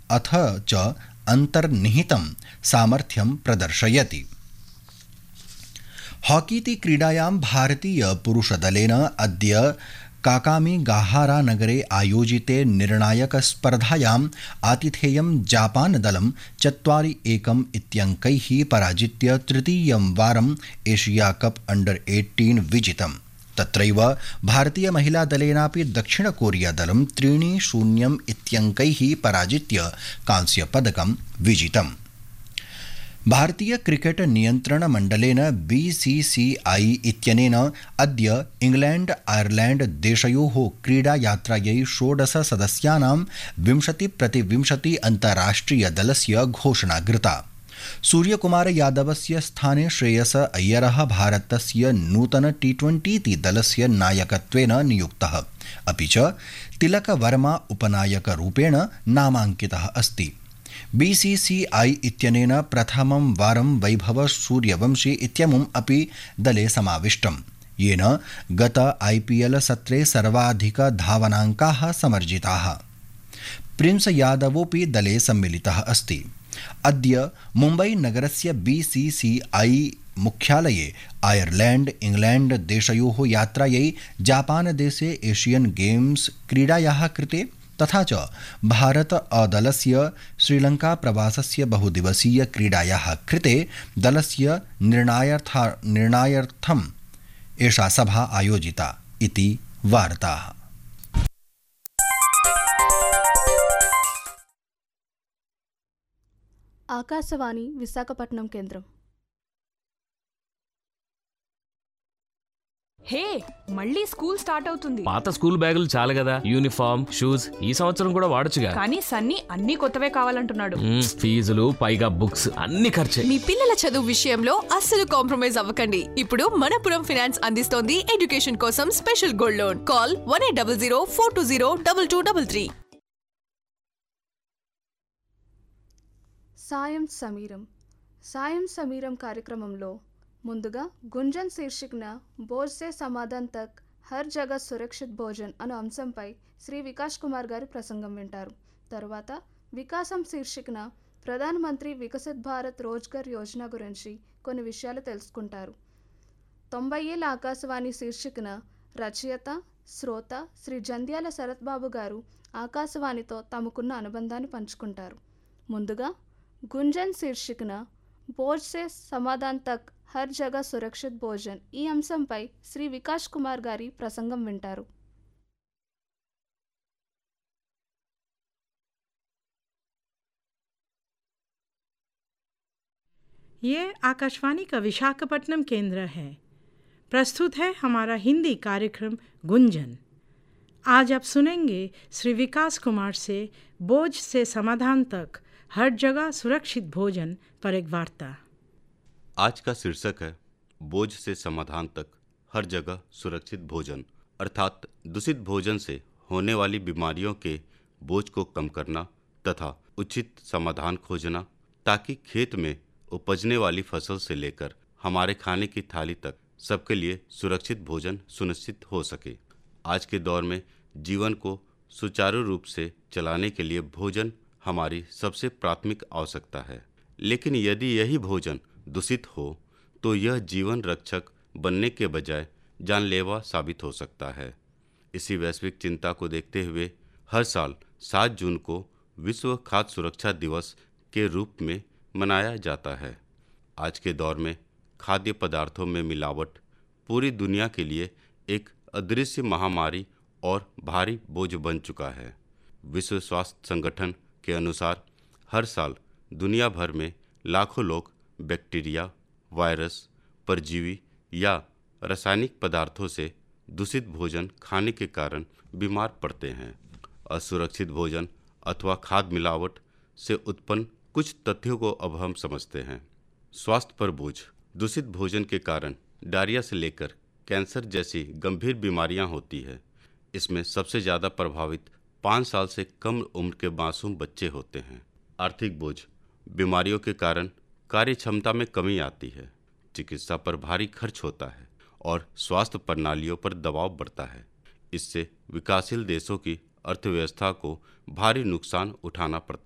अथ च अन्तर्निहितं सामर्थ्यं प्रदर्शयति। हॉकीति क्रीडायां भारतीय पुरुषदलेन अद्य काकामिगाहारा नगरे आयोजिते निर्णायक स्पर्धायाम् आतिथेयं जापान दलं 4-1 इत्यङ्कैः पराजित्य तृतीयं वारम् एशिया कप अंडर 18 विजितम्। तत्रैव भारतीय महिला दलेनापि दक्षिण कोरिया दलं 3-0 इत्यङ्कैः पराजित्य कांस्यपदकं विजितम्। भारतीय क्रिकेट नियंत्रण मंडलेन BCCI इत्यनेन अद्य इंग्लैंड आयरलैंड देशयोः क्रीडा यात्रायै 16 सदस्यानां 20-20 अन्ताराष्ट्रिय दलस्य घोषणा कृता। सूर्यकुमार यादवस्य स्थाने श्रेयस अय्यरः भारतस्य नूतन T20 दलस्य नायकत्वेन नियुक्तः, अपि च तिलक वर्मा उपनायकरूपेण नामाङ्कितः अस्ति। BCCI इत्यनेन प्रथमं वारं वैभव सूर्यवंशी इत्यमुम् अपि दले समाविष्टम्, येन गत IPL सत्रे सर्वाधिक धावनाङ्काः समर्जिताः। प्रिंस यादवोऽपि दले सम्मिलितः अस्ति। अद्य मुम्बई नगरस्य BCCI मुख्यालये आयरलैंड इंग्लैंड देशयोः यात्रायै जापान देशे एशियन गेम्स क्रीडायाः कृते तथा च भारत अदलस्य श्रीलंका प्रवासस्य बहुदिवसीय क्रीडायाः कृते दलस्य निर्णायार्थम् एषा सभा आयोजिता इति वार्ताः। ఆకాశవాణి విశాఖపట్నం కేంద్రం. హే, మళ్ళీ స్కూల్ స్టార్ట్ అవుతుంది. పాత స్కూల్ బ్యాగులు చాలు కదా, యూనిఫామ్ షూస్ ఈ సంవత్సరం కూడా వాడొచ్చుగా. కానీ సన్నీ అన్ని కొత్తవే కావాలంటున్నాడు. ఫీజులు పైగా బుక్స్ అన్ని ఖర్చే. మీ పిల్లల చదువు విషయంలో అస్సలు కాంప్రమైజ్ అవ్వకండి. ఇప్పుడు మనపురం ఫైనాన్స్ అందిస్తోంది ఎడ్యుకేషన్ కోసం స్పెషల్ గోల్డ్ లోన్. కాల్ 1800-420-2233. సాయం సమీరం కార్యక్రమంలో ముందుగా గుంజన్ శీర్షికన భోజ్ సే సమాధాన్ తక్ హర్ జగ సురక్షిత్ భోజన్ అనే అంశంపై శ్రీ వికాస్ కుమార్ గారి ప్రసంగం వింటారు. తరువాత వికాసం శీర్షికన ప్రధానమంత్రి వికసిత్ భారత్ రోజ్గర్ యోజన గురించి కొన్ని విషయాలు తెలుసుకుంటారు. 90 ఏళ్ల ఆకాశవాణి శీర్షికన రచయిత శ్రోత శ్రీ జంధ్యాల శరత్ బాబు గారు ఆకాశవాణితో తమకున్న అనుబంధాన్ని పంచుకుంటారు. ముందుగా గుంజన్ శీర్షికన భోజ్ సే సమాధాన్ తక్ హర్ జగ సురక్షిత్ భోజన్ ఈ అంశంపై శ్రీ వికాస్ కుమార్ గారి ప్రసంగం వింటారు. ये आकाशवाणी का विशाखापट्टनम केंद्र है। प्रस्तुत है हमारा हिंदी कार्यक्रम गुंजन। आज आप सुनेंगे श्री विकास कुमार से बोझ से समाधान तक हर जगह सुरक्षित भोजन पर एक वार्ता। आज का शीर्षक है बोझ से समाधान तक हर जगह सुरक्षित भोजन, अर्थात दूषित भोजन से होने वाली बीमारियों के बोझ को कम करना तथा उचित समाधान खोजना, ताकि खेत में उपजने वाली फसल से लेकर हमारे खाने की थाली तक सबके लिए सुरक्षित भोजन सुनिश्चित हो सके। आज के दौर में जीवन को सुचारू रूप से चलाने के लिए भोजन हमारी सबसे प्राथमिक आवश्यकता है, लेकिन यदि यही भोजन दूषित हो तो यह जीवन रक्षक बनने के बजाय जानलेवा साबित हो सकता है। इसी वैश्विक चिंता को देखते हुए हर साल 7 जून को विश्व खाद्य सुरक्षा दिवस के रूप में मनाया जाता है। आज के दौर में खाद्य पदार्थों में मिलावट पूरी दुनिया के लिए एक अदृश्य महामारी और भारी बोझ बन चुका है। विश्व स्वास्थ्य संगठन के अनुसार हर साल दुनिया भर में लाखों लोग बैक्टीरिया, वायरस, परजीवी या रासायनिक पदार्थों से दूषित भोजन खाने के कारण बीमार पड़ते हैं। असुरक्षित भोजन अथवा खाद्य मिलावट से उत्पन्न कुछ तथ्यों को अब हम समझते हैं। स्वास्थ्य पर बोझ। दूषित भोजन के कारण डायरिया से लेकर कैंसर जैसी गंभीर बीमारियां होती है। इसमें सबसे ज़्यादा प्रभावित 5 साल से कम उम्र के मासूम बच्चे होते हैं। आर्थिक बोझ। बीमारियों के कारण कार्य क्षमता में कमी आती है, चिकित्सा पर भारी खर्च होता है और स्वास्थ्य प्रणालियों पर दबाव बढ़ता है। इससे विकासशील देशों की अर्थव्यवस्था को भारी नुकसान उठाना पड़ता है।